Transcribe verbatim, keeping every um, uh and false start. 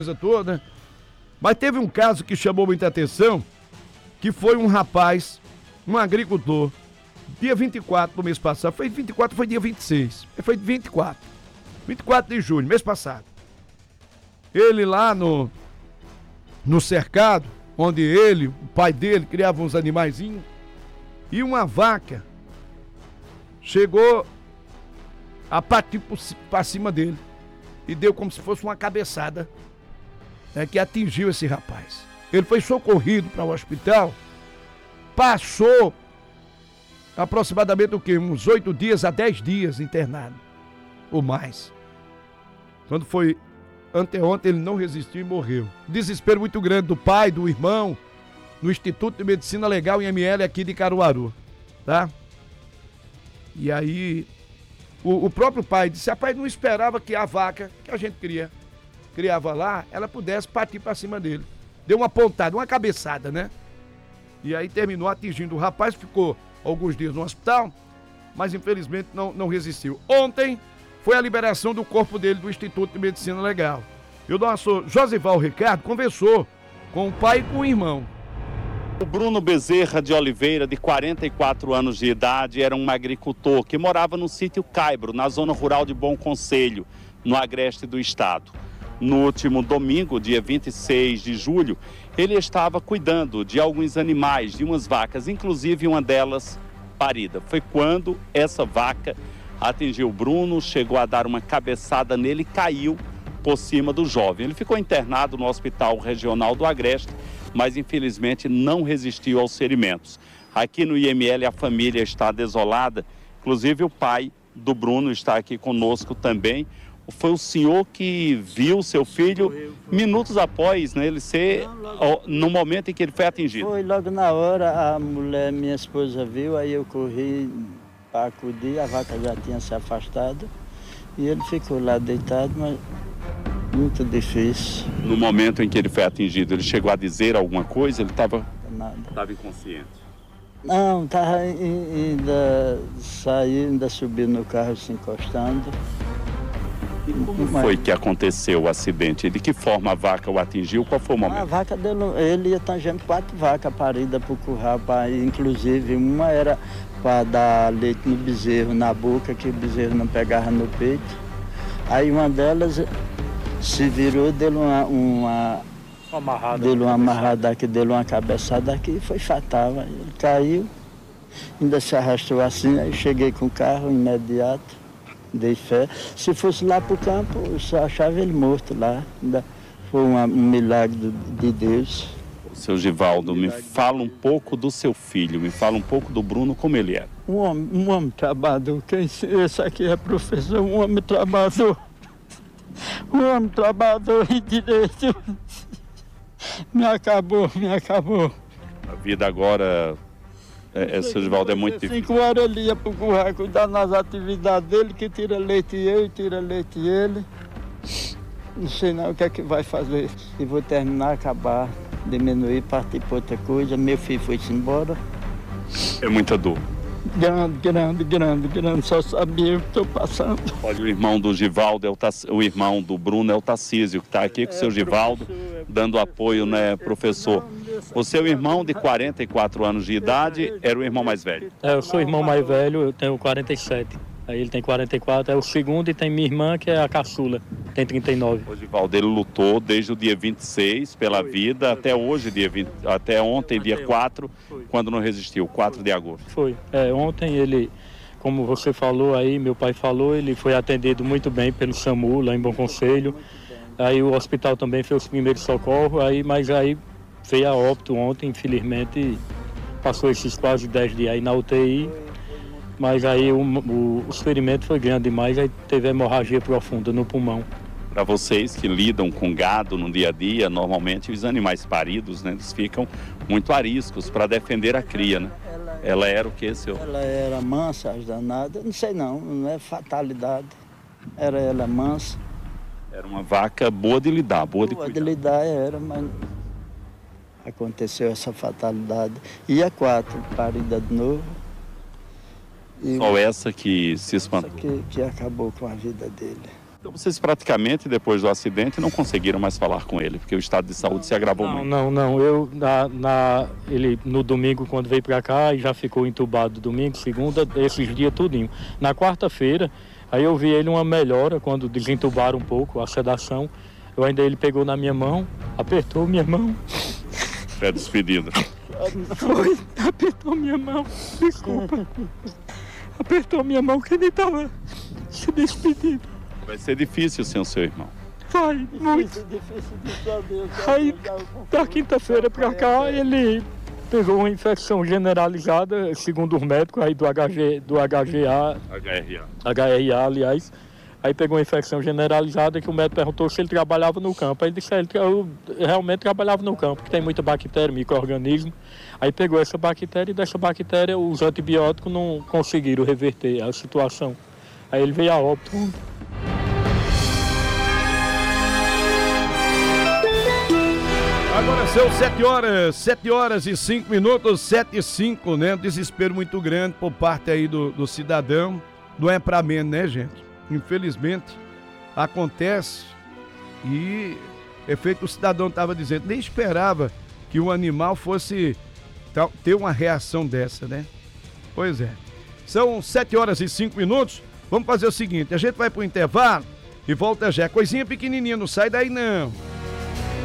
coisa toda. Mas teve um caso que chamou muita atenção, que foi um rapaz, um agricultor, dia vinte e quatro do mês passado, foi vinte e quatro, foi dia vinte e seis, foi vinte e quatro, vinte e quatro de junho, mês passado. Ele lá no, no cercado, onde ele, o pai dele, criava uns animaizinhos, e uma vaca chegou a partir para cima dele e deu como se fosse uma cabeçada, né, que atingiu esse rapaz. Ele foi socorrido para o hospital, passou aproximadamente o quê? Uns oito dias a dez dias internado, ou mais. Quando foi anteontem, ele não resistiu e morreu. Desespero muito grande do pai, do irmão, no Instituto de Medicina Legal em M L aqui de Caruaru, tá? E aí, o, o próprio pai disse, rapaz, não esperava que a vaca que a gente cria, criava lá, ela pudesse partir para cima dele. Deu uma pontada, uma cabeçada, né? E aí terminou atingindo o rapaz, ficou alguns dias no hospital, mas infelizmente não, não resistiu. Ontem foi a liberação do corpo dele do Instituto de Medicina Legal. E o nosso Josival Ricardo conversou com o pai e com o irmão. O Bruno Bezerra de Oliveira, de quarenta e quatro anos de idade, era um agricultor que morava no sítio Caibro, na zona rural de Bom Conselho, no agreste do estado. No último domingo, dia vinte e seis de julho, ele estava cuidando de alguns animais, de umas vacas, inclusive uma delas parida. Foi quando essa vaca atingiu o Bruno, chegou a dar uma cabeçada nele e caiu por cima do jovem. Ele ficou internado no Hospital Regional do Agreste, mas infelizmente não resistiu aos ferimentos. Aqui no I M L a família está desolada, inclusive o pai do Bruno está aqui conosco também. Foi o senhor que viu seu filho minutos após, né, ele ser, ó, no momento em que ele foi atingido? Foi logo na hora, a mulher, minha esposa viu, aí eu corri para acudir, a vaca já tinha se afastado e ele ficou lá deitado, mas muito difícil. No momento em que ele foi atingido, ele chegou a dizer alguma coisa? Ele estava estava inconsciente? Não, estava ainda saindo, ainda subindo no carro, se encostando. E como foi que aconteceu o acidente? De que forma a vaca o atingiu? Qual foi o momento? A vaca dele, ele ia tangendo quatro vacas paridas para o curral, pra, inclusive uma era para dar leite no bezerro, na boca, que o bezerro não pegava no peito. Aí uma delas se virou, deu uma, uma amarrada, deu uma amarrada aqui, deu uma cabeçada aqui e foi fatal. Ele caiu, ainda se arrastou assim, aí cheguei com o carro imediato. Dei fé. Se fosse lá para o campo, eu só achava ele morto lá. Ainda foi um, um milagre do, de Deus. Seu Givaldo, me fala um pouco do seu filho, me fala um pouco do Bruno, como ele era. Um homem, um homem trabalhador. Quem, esse aqui é professor, um homem trabalhador. Um homem trabalhador e direito. Me acabou, me acabou. A vida agora... É, é, seu Givaldo, é muito difícil. Cinco horas ele ia para o curral cuidar nas atividades dele, que tira leite eu e tira leite ele. Não sei não o que é que vai fazer. E vou terminar, acabar, diminuir, partir para outra coisa. Meu filho foi-se embora. É muita dor. Grande, grande, grande, grande. Só sabia o que estou passando. Olha, o irmão do Givaldo, é o, Tac... o irmão do Bruno é o Tarcísio, que está aqui com o seu Givaldo, dando apoio, né, professor? O seu irmão de quarenta e quatro anos de idade era o irmão mais velho? É, eu sou o irmão mais velho, eu tenho quarenta e sete. Aí ele tem quarenta e quatro, é o segundo, e tem minha irmã, que é a caçula, tem trinta e nove. O Givaldo, ele lutou desde o dia vinte e seis pela vida, até hoje, dia vinte, até ontem, dia quatro, quando não resistiu, quatro de agosto. Foi. É, ontem ele, como você falou aí, meu pai falou, ele foi atendido muito bem pelo SAMU, lá em Bom Conselho. Aí o hospital também fez os primeiros socorros, aí, mas aí veio a óbito ontem, infelizmente, passou esses quase dez dias aí na U T I. Mas aí o, o, o ferimento foi grande demais, aí teve hemorragia profunda no pulmão. Para vocês que lidam com gado no dia a dia, normalmente os animais paridos, né, eles ficam muito ariscos para defender a cria, né? Ela era o que, seu? Ela era mansa, as danadas, não sei não, não é fatalidade. Era ela mansa. Era uma vaca boa de lidar, boa de cuidar. Boa de lidar era, mas aconteceu essa fatalidade. E a quatro, parida de novo. E só essa que se espantou? Que, que acabou com a vida dele. Então vocês praticamente, depois do acidente, não conseguiram mais falar com ele, porque o estado de saúde se agravou Não, muito. não, não. Eu, na, na, ele, no domingo, quando veio para cá, e já ficou entubado domingo, segunda, esses dias tudinho. Na quarta-feira, aí eu vi ele uma melhora, quando desentubaram um pouco a sedação. Eu ainda, ele pegou na minha mão, apertou minha mão. É despedida. Foi, apertou minha mão, desculpa. Apertou minha mão que ele estava se despedindo. Vai ser difícil sem o seu irmão. Vai, muito. Aí, da quinta-feira pra cá, ele pegou uma infecção generalizada, segundo os médicos aí do H G, do H G A, H R A. H R A, aliás. Aí pegou uma infecção generalizada que o médico perguntou se ele trabalhava no campo. Aí disse que eu realmente trabalhava no campo, que tem muita bactéria, micro-organismo. Aí pegou essa bactéria e dessa bactéria os antibióticos não conseguiram reverter a situação. Aí ele veio a óbito. Agora são sete horas, sete horas e cinco minutos, sete e cinco, né? Um desespero muito grande por parte aí do, do cidadão. Não é pra menos, né, gente? Infelizmente, acontece e é feito o cidadão estava dizendo, nem esperava que o animal fosse ter uma reação dessa, né? Pois é. São sete horas e cinco minutos. Vamos fazer o seguinte, a gente vai pro intervalo e volta já. Coisinha pequenininha, não sai daí não.